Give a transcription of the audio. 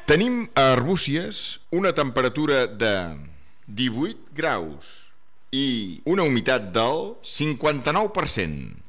Tenim a Arbúcies una temperatura de 18 graus i una humitat del 59%.